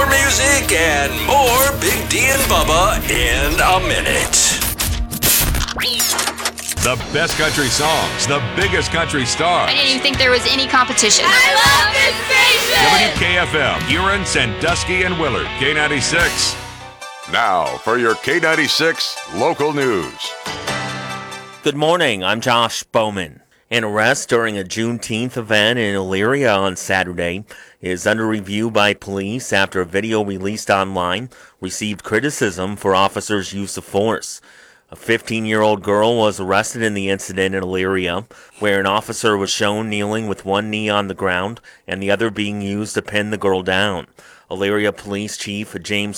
More music and more Big D and Bubba in a minute. The best country songs, the biggest country stars. I didn't even think there was any competition. I love this station! WKFM, Huron, Sandusky, and Willard, K96. Now for your K96 local news. Good morning, I'm Josh Bowman. An arrest during a Juneteenth event in Elyria on Saturday is under review by police after a video released online received criticism for officers' use of force. A 15-year-old girl was arrested in the incident in Elyria, where an officer was shown kneeling with one knee on the ground and the other being used to pin the girl down. Elyria Police Chief James